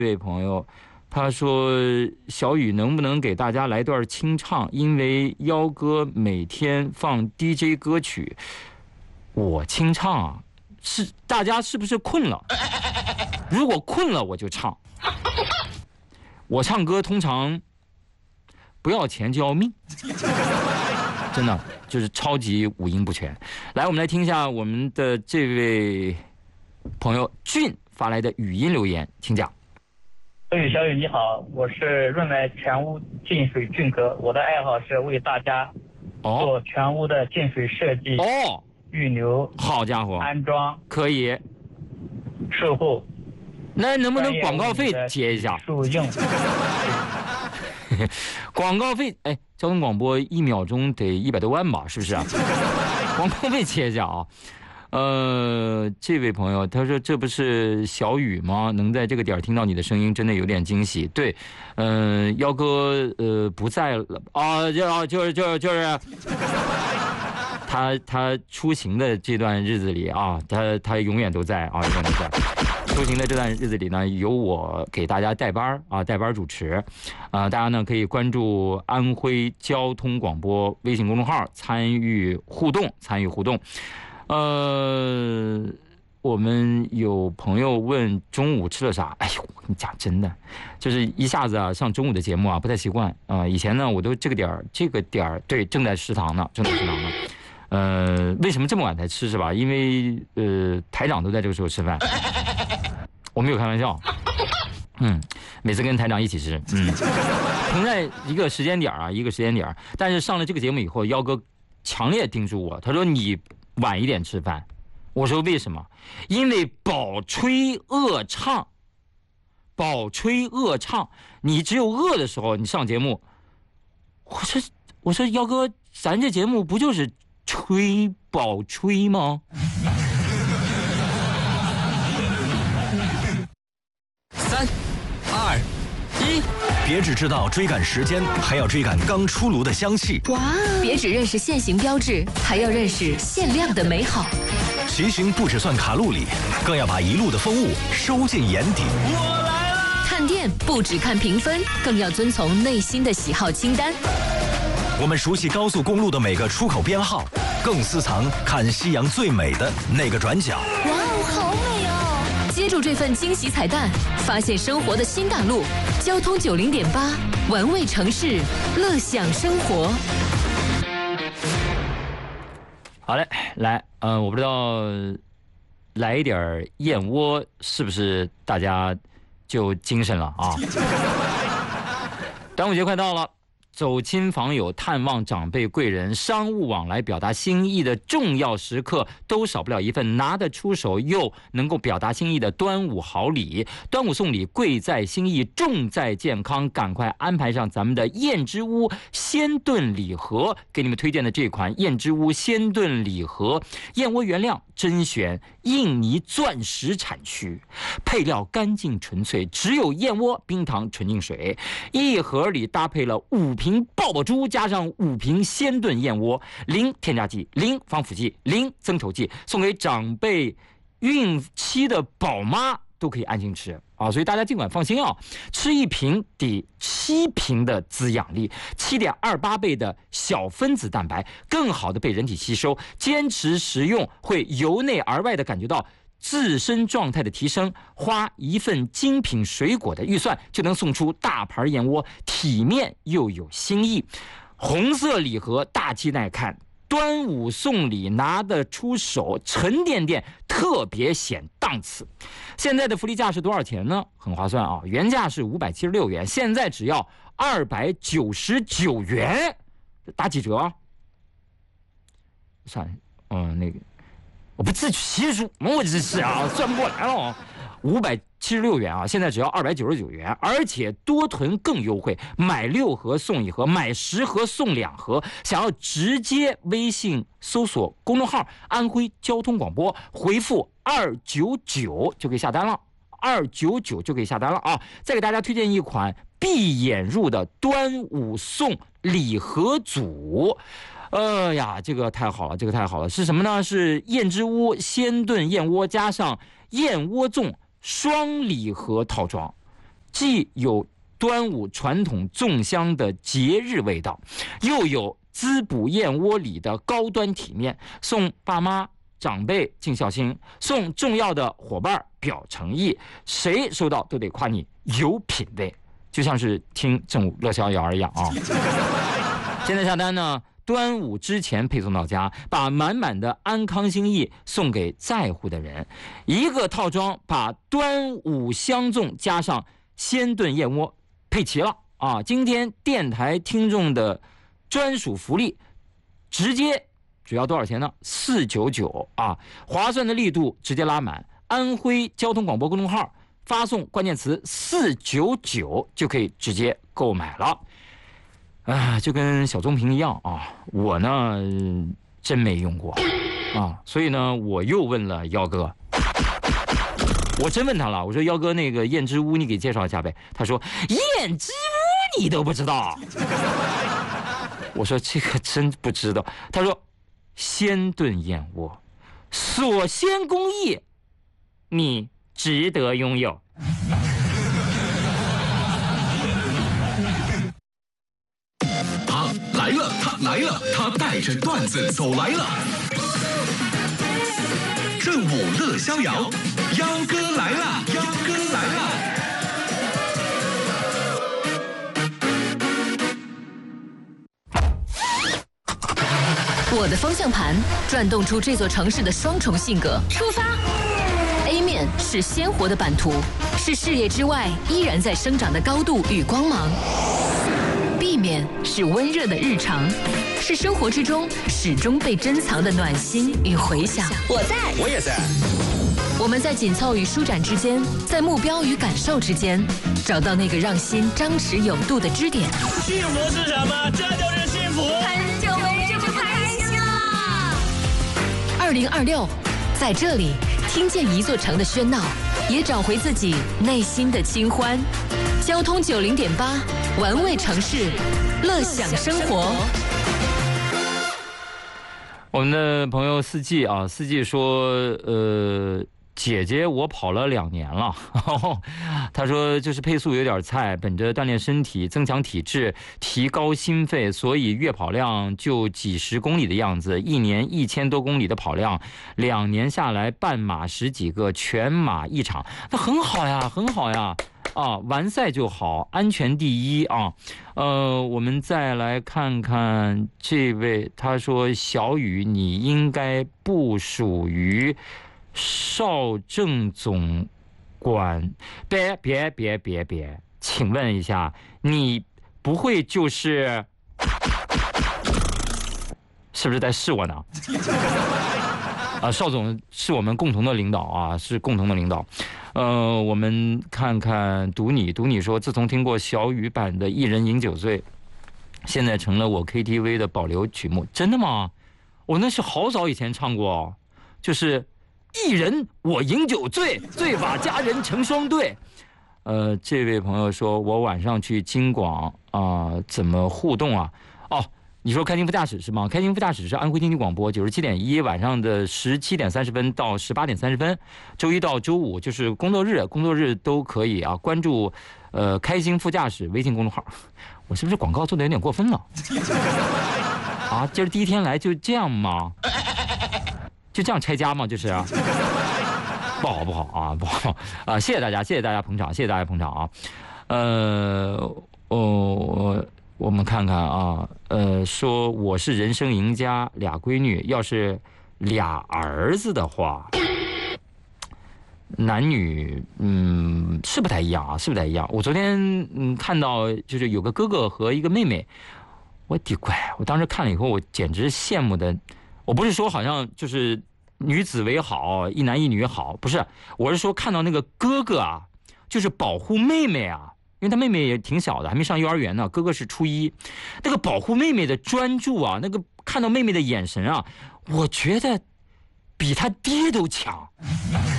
这位朋友，他说小雨能不能给大家来段清唱？因为幺哥每天放 DJ 歌曲，我清唱啊，是大家是不是困了？如果困了我就唱。我唱歌通常不要钱就要命，真的就是超级五音不全。来，我们来听一下我们的这位朋友俊发来的语音留言，请讲。 小雨你好，我是润来全屋净水俊哥，我的爱好是为大家做全屋的净水设计、预留， 好家伙， 安装可以， 售后。 那能不能广告费结一下？广告费，哎，交通广播1秒钟得100多万吧，是不是啊？广告费结一下啊。这位朋友他说这不是小雨吗？能在这个点听到你的声音，真的有点惊喜。对，幺哥不在了啊，就是他出行的这段日子里啊，他永远都在啊，永远都在。出行的这段日子里呢，由我给大家代班啊，代班主持，大家呢可以关注安徽交通广播微信公众号参与互动。我们有朋友问中午吃了啥？哎呦，我跟你讲，真的，就是一下子啊上中午的节目啊不太习惯啊。以前呢我都这个点儿对正在食堂呢。为什么这么晚才吃是吧？因为台长都在这个时候吃饭，我没有开玩笑。每次跟台长一起吃，同在一个时间点啊，但是上了这个节目以后，幺哥强烈叮嘱我，他说你晚一点吃饭。我说为什么？因为饱吹饿唱，你只有饿的时候你上节目。我说幺哥，咱这节目不就是饱吹吗 ？3、2、1，别只知道追赶时间，还要追赶刚出炉的香气。 哇！别只认识限行标志，还要认识限量的美好。 骑行不只算卡路里，更要把一路的风物收进眼底。 我来了！看店不只看评分，更要遵从内心的喜好清单。 我们熟悉高速公路的每个出口编号，更私藏看夕阳最美的那个转角。 哇哦，好美哦！接住这份惊喜彩蛋，发现生活的新大陆。交通90.8，玩味城市，乐享生活。 好嘞，来，我不知道来一点燕窝是不是大家就精神了啊？端午节快到了。走亲访友、探望长辈贵人、商务往来表达心意的重要时刻，都少不了一份拿得出手又能够表达心意的端午好礼。端午送礼贵在心意，重在健康，赶快安排上咱们的燕之屋鲜炖礼盒。给你们推荐的这款燕之屋鲜炖礼盒，燕窝原料甄选印尼钻石产区，配料干净纯粹，只有燕窝、冰糖、纯净水。一盒里搭配了5瓶爆爆珠，加上5瓶鲜炖燕窝，零添加剂、零防腐剂、零增稠剂，送给长辈、孕期的宝妈都可以安心吃啊！所以大家尽管放心啊，吃1瓶抵7瓶的滋养力，7.28倍的小分子蛋白，更好的被人体吸收。坚持食用，会由内而外的感觉到自身状态的提升，花一份精品水果的预算就能送出大盘燕窝，体面又有新意。红色礼盒大气耐看，端午送礼拿得出手，沉甸甸，特别显档次。现在的福利价是多少钱呢？很划算啊，原价是576元，现在只要299元，打几折啊？算了，那个。我不自取其辱吗？我这是啊，算不过来了。576元啊，现在只要299元，而且多囤更优惠，买6盒送1盒，买10盒送2盒。想要直接微信搜索公众号“安徽交通广播”，回复299就可以下单了。299就可以下单了啊！再给大家推荐一款闭眼入的端午送礼盒组。这个太好了，是什么呢？是燕之屋鲜炖燕窝加上燕窝粽双礼盒套装， 既有端午传统粽香的节日味道，又有滋补燕窝里的高端体面，送爸妈长辈尽孝心，送重要的伙伴表诚意，谁收到都得夸你有品位，就像是听正午乐逍遥一样啊。现在下单呢，端午之前配送到家，把满满的安康心意送给在乎的人。一个套装把端午香粽加上鲜炖燕窝配齐了啊！今天电台听众的专属福利，直接只要多少钱呢？499啊，划算的力度直接拉满。安徽交通广播公众号发送关键词499就可以直接购买了。就跟小棕瓶一样啊，我呢真没用过啊，所以呢我又问了幺哥，我真问他了，我说幺哥那个燕之屋你给介绍一下呗，他说燕之屋你都不知道，我说这个真不知道，他说鲜炖燕窝，所鲜工艺，你值得拥有。 来了，他来了，他带着段子走来了。正午乐逍遥，幺哥来了，幺哥来了。 我的方向盘转动出这座城市的双重性格。出发 ！A 面是鲜活的版图，是视野之外依然在生长的高度与光芒。B 面是温热的日常，是生活之中始终被珍藏的暖心与回响。 我在， 我也在。 我们在紧凑与舒展之间，在目标与感受之间，找到那个让心张弛有度的支点。 幸福是什么？这就是幸福。很久没这么开心了。 2026，在这里听见一座城的喧闹，也找回自己内心的清欢。交通90.8，玩味城市，乐享生活。 我们的朋友四季啊，四季说，姐姐我跑了2年了，他说就是配速有点菜，本着锻炼身体、增强体质、提高心肺，所以月跑量就几十公里的样子，一年1000多公里的跑量，2年下来半马10几个，全马1场，那很好呀，很好呀。完赛就好，安全第一啊。我们再来看看这位，他说小雨你应该不属于少政总管，别，请问一下，你不会就是是不是在试我呢？邵总是我们共同的领导啊，是共同的领导。我们看看读你说，自从听过小雨版的《一人饮酒醉》，现在成了我 KTV 的保留曲目。真的吗？我那是好早以前唱过，就是一人我饮酒醉，醉把佳人成双对。这位朋友说，我晚上去京广怎么互动啊？你说开心副驾驶是吗？开心副驾驶是安徽经济广播97.1，晚上的17点30分到18点30分，周一到周五就是工作日都可以啊。关注开心副驾驶微信公众号。我是不是广告做的有点过分了？今儿第一天来就这样吗？就这样拆家吗？就是不好啊，不好啊！谢谢大家捧场，谢谢大家捧场啊。我们看看啊，说我是人生赢家，2闺女，要是2儿子的话，男女是不太一样啊，是不太一样。我昨天看到就是有个哥哥和一个妹妹，我的乖，我当时看了以后，我简直羡慕的。我不是说好像就是女子为好，一男一女好，不是，我是说看到那个哥哥啊，就是保护妹妹啊。因为他妹妹也挺小的，还没上幼儿园呢，哥哥是初1，那个保护妹妹的专注啊，那个看到妹妹的眼神啊，我觉得比他爹都强。